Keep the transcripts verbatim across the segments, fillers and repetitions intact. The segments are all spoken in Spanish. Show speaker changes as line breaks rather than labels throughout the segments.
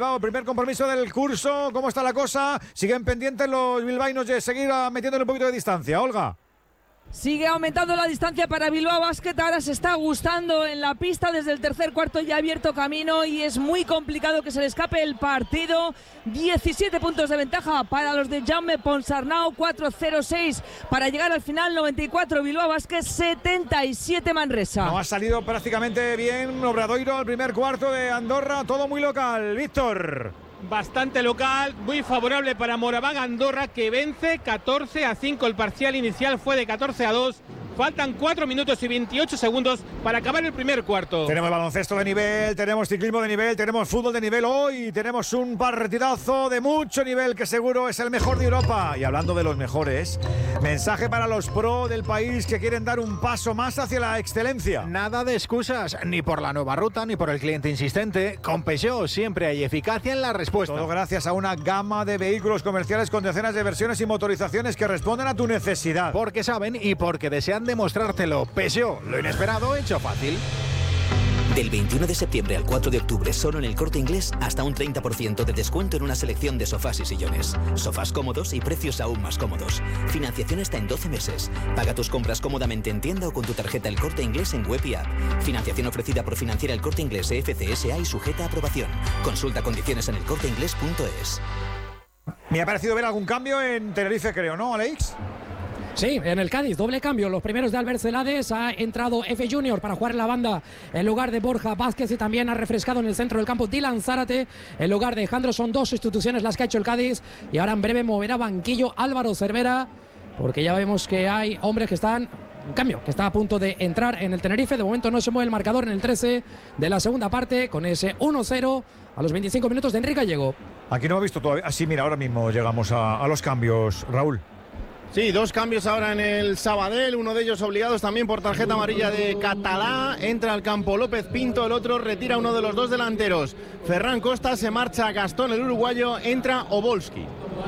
Bilbao, primer compromiso del curso. ¿Cómo está la cosa? ¿Siguen pendientes los bilbaínos de seguir metiéndole un poquito de distancia? Olga.
Sigue aumentando la distancia para Bilbao Basket, ahora se está gustando en la pista, desde el tercer cuarto ya ha abierto camino y es muy complicado que se le escape el partido. diecisiete puntos de ventaja para los de Jaume Ponsarnau, cuatro cero seis para llegar al final, noventa y cuatro Bilbao Basket, setenta y siete Manresa.
No ha salido prácticamente bien Obradoiro al primer cuarto de Andorra, todo muy local. Víctor.
Bastante local, muy favorable para Moraván Andorra, que vence catorce a cinco. El parcial inicial fue de catorce a dos. Faltan cuatro minutos y veintiocho segundos para acabar el primer cuarto.
Tenemos baloncesto de nivel, tenemos ciclismo de nivel, tenemos fútbol de nivel hoy, tenemos un partidazo de mucho nivel que seguro es el mejor de Europa. Y hablando de los mejores, mensaje para los pro del país que quieren dar un paso más hacia la excelencia.
Nada de excusas, ni por la nueva ruta, ni por el cliente insistente. Con Peugeot siempre hay eficacia en la respuesta.
Todo gracias a una gama de vehículos comerciales con decenas de versiones y motorizaciones que responden a tu necesidad.
Porque saben y porque desean demostrártelo. Peugeot, lo inesperado hecho fácil.
Del veintiuno de septiembre al cuatro de octubre, solo en El Corte Inglés, hasta un treinta por ciento de descuento en una selección de sofás y sillones. Sofás cómodos y precios aún más cómodos. Financiación hasta en doce meses. Paga tus compras cómodamente en tienda o con tu tarjeta El Corte Inglés en web y app. Financiación ofrecida por Financiera El Corte Inglés E F C S A y sujeta a aprobación. Consulta condiciones en elcorteinglés punto es.
Me ha parecido ver algún cambio en Tenerife, creo, ¿no, Alex?
Sí, en el Cádiz, doble cambio. Los primeros de Albert Celades, ha entrado F Junior para jugar en la banda en lugar de Borja Vázquez, y también ha refrescado en el centro del campo Dylan Zárate en lugar de Alejandro. Son dos sustituciones las que ha hecho el Cádiz, y ahora en breve moverá banquillo Álvaro Cervera, porque ya vemos que hay hombres que están... Un cambio que está a punto de entrar en el Tenerife. De momento no se mueve el marcador en el trece de la segunda parte, con ese uno cero a los veinticinco minutos de Enrique Gallego.
Aquí no he visto todavía. Así, mira, ahora mismo llegamos a, a los cambios, Raúl.
Sí, dos cambios ahora en el Sabadell, uno de ellos obligados también por tarjeta amarilla de Catalá. Entra al campo López Pinto, el otro retira uno de los dos delanteros. Ferran Costa, se marcha Gastón, el uruguayo, entra Obolski.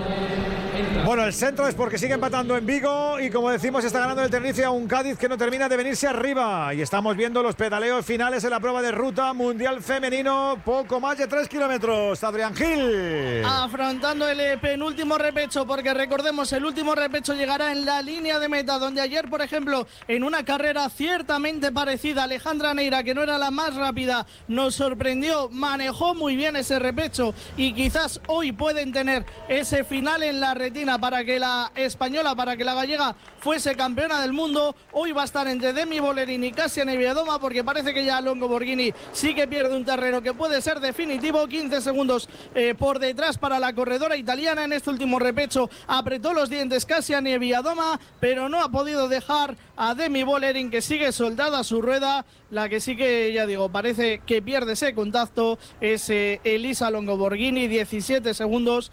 Bueno, el centro es porque sigue empatando en Vigo y, como decimos, está ganando el Tenerife a un Cádiz que no termina de venirse arriba. Y estamos viendo los pedaleos finales en la prueba de ruta mundial femenino, poco más de tres kilómetros. Adrián Gil.
Afrontando el penúltimo repecho, porque recordemos, el último repecho llegará en la línea de meta, donde ayer, por ejemplo, en una carrera ciertamente parecida, Alejandra Neira, que no era la más rápida, nos sorprendió, manejó muy bien ese repecho, y quizás hoy pueden tener ese final en la retina para que la española, para que la gallega fuese campeona del mundo. Hoy va a estar entre Demi Bollerini y Kasia Nieviadoma, porque parece que ya Longo Borghini sí que pierde un terreno que puede ser definitivo. quince segundos eh, por detrás para la corredora italiana en este último repecho. Apretó los dientes Kasia Nieviadoma, pero no ha podido dejar a Demi Bollerini, que sigue soldada a su rueda. La que sí que, ya digo, parece que pierde ese contacto es eh, Elisa Longo Borghini, diecisiete segundos,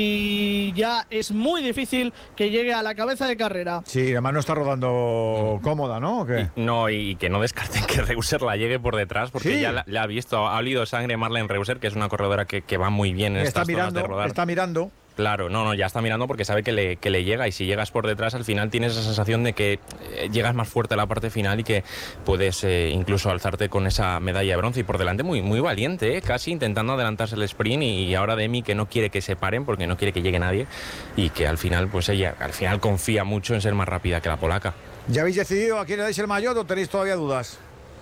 y ya es muy difícil que llegue a la cabeza de carrera.
Sí, además no está rodando cómoda, ¿no? ¿O qué?
Y, no, y que no descarten que Reuser la llegue por detrás, porque ¿sí? ya la, la ha visto, ha olido sangre Marlene Reuser, que es una corredora que, que va muy bien en
está
estas
mirando,
zonas de rodar.
Está mirando.
Claro, no, no, ya está mirando porque sabe que le, que le llega, y si llegas por detrás al final tienes esa sensación de que eh, llegas más fuerte a la parte final y que puedes eh, incluso alzarte con esa medalla de bronce. Y por delante muy, muy valiente, eh, casi intentando adelantarse el sprint, y, y ahora Demi, que no quiere que se paren porque no quiere que llegue nadie, y que al final pues ella al final confía mucho en ser más rápida que la polaca.
¿Ya habéis decidido a quién le dais el maillot o tenéis todavía dudas?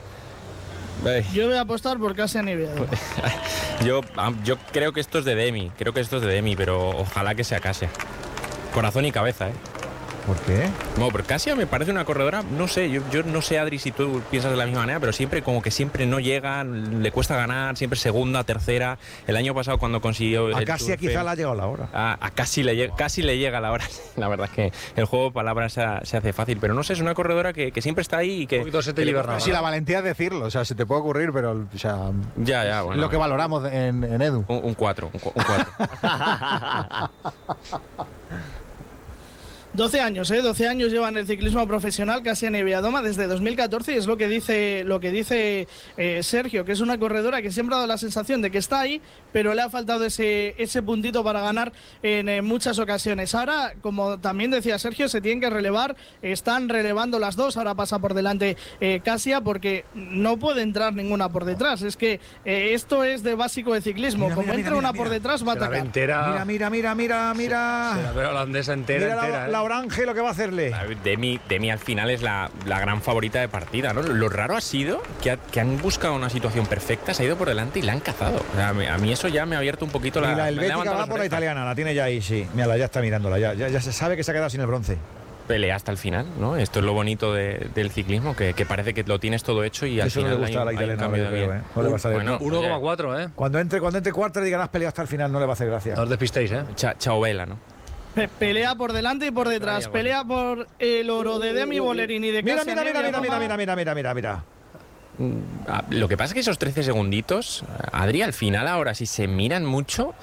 Yo voy a apostar por Kasia Nieviadoma.
yo, yo creo que esto es de Demi, creo que esto es de Demi, pero ojalá que sea Kasia. Corazón y cabeza, ¿eh?
¿Por qué?
No, pero Kasia me parece una corredora, no sé, yo, yo no sé, Adri, si tú piensas de la misma manera, pero siempre como que siempre no llega, le cuesta ganar, siempre segunda, tercera. El año pasado cuando consiguió...
A Kasia quizá le ha llegado la hora.
A, a casi, le, casi le llega la hora. La verdad es que el juego de palabras se, se hace fácil, pero no sé, es una corredora que, que siempre está ahí y que...
Un poquito se te libera. Sí, la valentía de decirlo, o sea, se te puede ocurrir, pero o sea,
ya, ya, bueno,
lo que valoramos en, en Edu.
Un cuatro, un cuatro.
doce años, ¿eh? doce años lleva en el ciclismo profesional Kasia Niewiadoma desde dos mil catorce y es lo que dice, lo que dice eh, Sergio, que es una corredora que siempre ha dado la sensación de que está ahí, pero le ha faltado ese, ese puntito para ganar en, en muchas ocasiones. Ahora, como también decía Sergio, se tienen que relevar, están relevando las dos, ahora pasa por delante eh, Kasia porque no puede entrar ninguna por detrás, es que eh, esto es de básico de ciclismo,
mira,
como
mira,
entra
mira,
una
mira,
por detrás va a atacar.
Mira, mira, mira, mira, mira.
Se, se la ve holandesa entera,
mira
entera.
La,
¿eh?
la Orange lo que va a hacerle.
Demi, Demi al final es la, la gran favorita de partida, ¿no? Lo raro ha sido que, ha, que han buscado una situación perfecta, se ha ido por delante y la han cazado. O sea, a mí eso ya me ha abierto un poquito la...
Y la helvética va por la italiana, la tiene ya ahí, sí. Mira, ya está mirándola, ya, ya, ya se sabe que se ha quedado sin el bronce.
Pelea hasta el final, ¿no? Esto es lo bonito de, del ciclismo, que, que parece que lo tienes todo hecho y al
Eso
final
no le gusta
hay,
a la
hay un
italiana,
cambio
no
de
creo,
bien.
¿eh? No le va a salir.
Bueno,
uno coma cuatro, ¿eh?
Cuando entre, cuando entre cuarta y digan has peleado hasta el final, no le va a hacer gracia.
No os despistéis, ¿eh?
Cha, chao vela, ¿no?
Pe- Pelea por delante y por detrás, pelea por el oro de Demi Volerini de
Mira,
Kasia
mira, mira, mira,
Niewiadoma.
mira, mira, mira, mira, mira.
Ah, Lo que pasa es que esos trece segunditos, Adri, al final ahora si se miran mucho,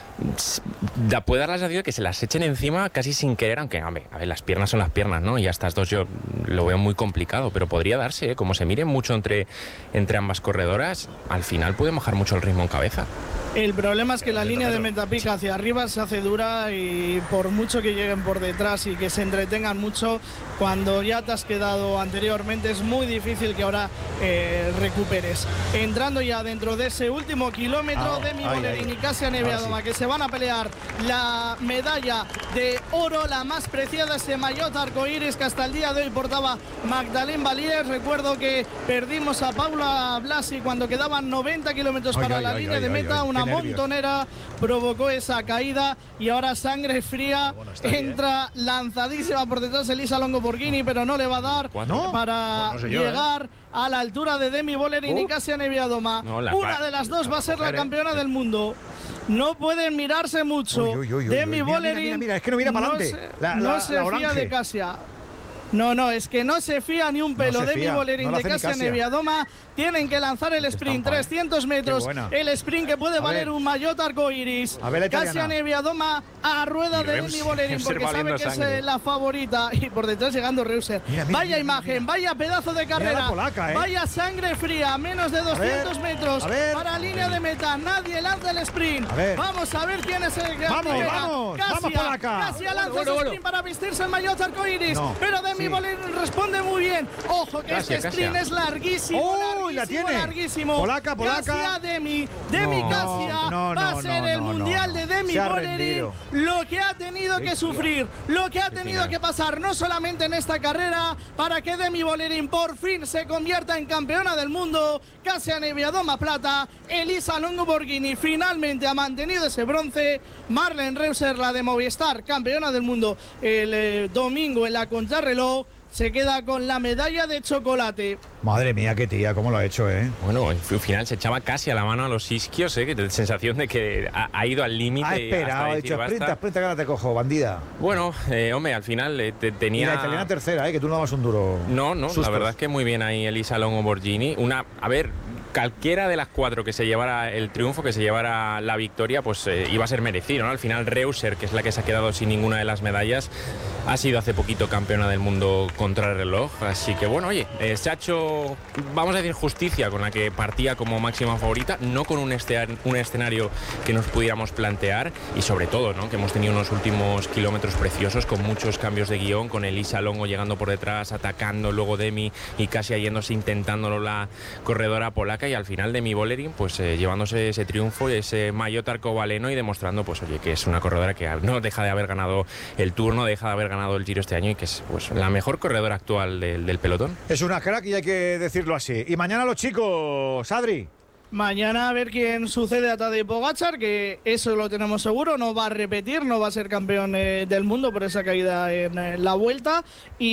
da, puede dar la sensación de que se las echen encima casi sin querer, aunque hombre, a ver, las piernas son las piernas, ¿no? Y a estas dos yo lo veo muy complicado, pero podría darse, ¿eh? Como se miren mucho entre, entre ambas corredoras, al final puede mojar mucho el ritmo en cabeza.
El problema es que la línea de meta pica hacia arriba se hace dura y por mucho que lleguen por detrás y que se entretengan mucho, cuando ya te has quedado anteriormente es muy difícil que ahora eh, recuperes. Entrando ya dentro de ese último kilómetro,
Ah,
Demi
ay,
Volerini
ay.
y Kasia Niewiadoma,
sí.
que se van a pelear la medalla de oro, la más preciada, ese maillot arcoíris que hasta el día de hoy portaba Magdalene Valier. Recuerdo que perdimos a Paula Blasi cuando quedaban noventa kilómetros
Ay,
para
ay,
la
ay,
línea
ay,
de
ay,
meta,
ay,
una
qué nervios.
montonera provocó esa caída y ahora sangre fría, entra lanzadísima por detrás Elisa Longo Borghini, pero no le va a dar
¿No?
para
Bueno, no sé yo,
llegar a la altura de Demi Volerini y Kasia Niewiadoma.
No, la
Una
va-
de las dos va a ser la
coger, ¿eh?
campeona del mundo. No pueden mirarse mucho.
Uy, uy, uy, uy,
Demi
uy. Mira,
Volerini
mira, mira, mira, es que no mira para
no
adelante.
se-
La-
no
la-
se
la
fía
Orange.
de Kasia. No, no, es que no se fía ni un pelo.
se
Demi
fía,
Volerini
no lo
de
hace ni
Kasia
Kasia.
Niewiadoma tienen que lanzar el sprint,
estampa, ¿eh?
trescientos metros.
Qué buena.
El sprint que puede
A
valer
ver.
un maillot arcoíris.
A ver la italiana.
Kasia Niewiadoma a rueda
Y
de
Reuser,
Demi Volerini
Reuser
porque
va
sabe
viendo
que es
sangre.
eh, la favorita. Y por detrás llegando Reuser.
Mira, mira,
Vaya
mira,
imagen,
mira.
vaya pedazo de
Mira
carrera.
la polaca, ¿eh?
Vaya sangre fría, menos de doscientos
ver,
metros
a ver.
para línea de meta. Nadie lanza el sprint.
A ver.
Vamos a ver quién es el que
Vamos,
llega.
vamos,
Kasia,
vamos, polaca.
Kasia lanza
Bueno,
ese
bueno.
sprint para vestirse el maillot arcoíris.
No,
Pero Demi
sí.
Volerini responde muy bien. Ojo que
Kasia,
este sprint
Kasia.
es larguísimo.
¡Uy, la
larguísimo,
tiene!
larguísimo.
Polaca, polaca.
Kasia Demi, Demi
No,
Kasia
no,
va a
no,
ser
no,
el
no,
mundial
no.
de Demi
Se ha
Volerini.
rendido.
Lo que ha tenido que sufrir, lo que ha tenido que pasar, no solamente en esta carrera, para que Demi Volerini por fin se convierta en campeona del mundo. Kasia Niewiadoma plata, Elisa Longo Borghini finalmente ha mantenido ese bronce. Marlene Reuser, la de Movistar, campeona del mundo el eh, domingo en la contrarreloj, se queda con la medalla de chocolate.
Madre mía, qué tía, cómo lo ha hecho, ¿eh?
Bueno, al final se echaba casi a la mano a los isquios, ¿eh? Que te da sensación de que ha, ha ido al límite.
Ha
y
esperado,
hasta
ha
decir
dicho,
basta.
sprinta, sprinta, que ahora te cojo, bandida.
Bueno, eh, hombre, al final eh, te-
Y
tenía...
la italiana tercera, ¿eh? Que tú no dabas un duro.
No, no,
sustos.
la verdad es que muy bien ahí Elisa Longo Borghini. Una, a ver, cualquiera de las cuatro que se llevara el triunfo, que se llevara la victoria, pues eh, iba a ser merecido, ¿no? Al final Reuser, que es la que se ha quedado sin ninguna de las medallas, ha sido hace poquito campeona del mundo contrarreloj. Así que bueno, oye, eh, se ha hecho, vamos a decir, justicia con la que partía como máxima favorita, no con un, este, un escenario que nos pudiéramos plantear y sobre todo, ¿no? Que hemos tenido unos últimos kilómetros preciosos con muchos cambios de guión, con Elisa Longo llegando por detrás, atacando, luego Demi y casi yéndose intentándolo la corredora polaca y al final Demi Volerini pues eh, llevándose ese triunfo y ese maillot arcobaleno y demostrando pues oye que es una corredora que no deja de haber ganado el Tour, no deja de haber ganado el Giro este año y que es pues la mejor corredora actual del, del pelotón.
Es una crack y hay que decirlo así. Y mañana los chicos, Adri.
Mañana a ver quién sucede a Tadej Pogačar, que eso lo tenemos seguro, no va a repetir, no va a ser campeón eh, del mundo por esa caída en eh, la Vuelta.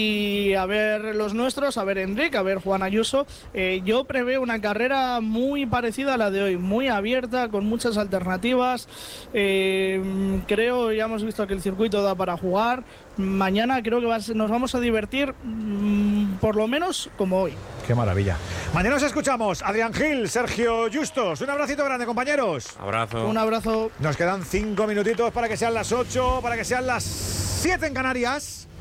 Y a ver los nuestros, a ver Enric, a ver Juan Ayuso. Eh, yo preveo una carrera muy parecida a la de hoy, muy abierta, con muchas alternativas. Eh, creo, ya hemos visto que el circuito da para jugar. Mañana creo que va a ser, nos vamos a divertir mmm, por lo menos como hoy.
Qué maravilla. Mañana nos escuchamos. Adrián Gil, Sergio Justos. Un abracito grande, compañeros.
Abrazo.
Un abrazo.
Nos quedan cinco minutitos para que sean las ocho, para que sean las siete en Canarias.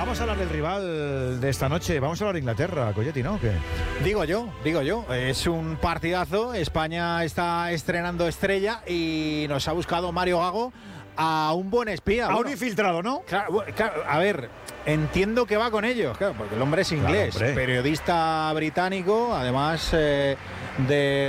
vamos a hablar del rival de esta noche. Vamos a hablar de Inglaterra, Colletti, ¿no? ¿Qué?
Digo yo, digo yo. Es un partidazo. España está estrenando estrella y nos ha buscado Mario Gago a un buen espía.
A
bueno,
un infiltrado, ¿no?
Claro, claro, a ver, entiendo que va con ellos, claro, porque el hombre es inglés,
claro, hombre.
periodista británico, además eh, de